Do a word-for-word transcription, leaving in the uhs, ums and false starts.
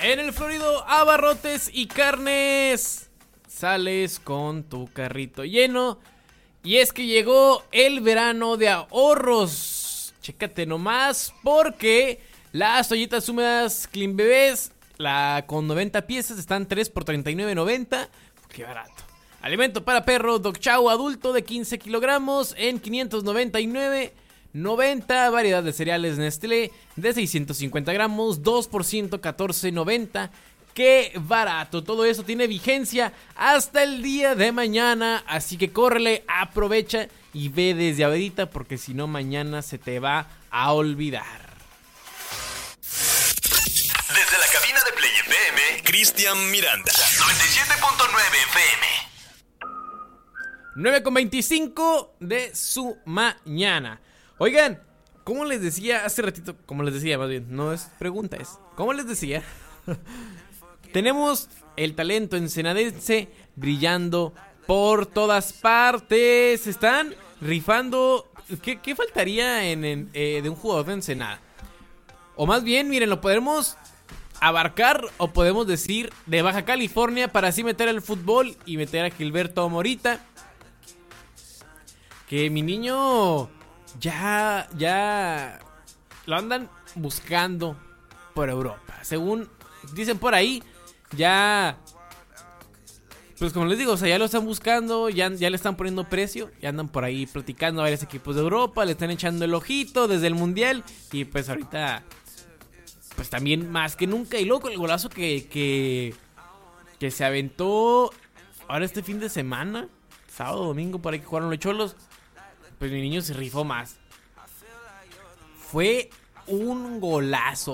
En el Florido Abarrotes y Carnes sales con tu carrito lleno. Y es que llegó el verano de ahorros. Chécate nomás porque las ollitas húmedas Clean Bebés, la con noventa piezas, están tres por treinta y nueve noventa. Qué barato. Alimento para perro Dog Chow adulto de quince kilogramos en quinientos noventa y nueve noventa. Variedad de cereales Nestlé de seiscientos cincuenta gramos, dos por ciento catorce noventa. ¡Qué barato! Todo eso tiene vigencia hasta el día de mañana. Así que córrele, aprovecha y ve desde ahorita, porque si no mañana se te va a olvidar. Desde la cabina de Play F M, Cristian Miranda. noventa y siete punto nueve F M. nueve con veinticinco de su mañana. Oigan, como les decía hace ratito, como les decía más bien, no es pregunta, es como les decía, tenemos el talento ensenadense brillando por todas partes. Están rifando. ¿Qué, qué faltaría en, en eh, de un jugador de Ensenada? O más bien, miren, lo podemos abarcar o podemos decir de Baja California, para así meter el fútbol y meter a Gilberto Morita. Que mi niño ya, ya lo andan buscando por Europa. Según dicen por ahí, ya, pues como les digo, o sea, ya lo están buscando, ya, ya le están poniendo precio, ya andan por ahí platicando a varios equipos de Europa, le están echando el ojito desde el Mundial. Y pues ahorita, pues también más que nunca. Y luego con el golazo que, que, que se aventó ahora este fin de semana, sábado, domingo, por ahí que jugaron los Cholos, pues mi niño se rifó más. Fue un golazo.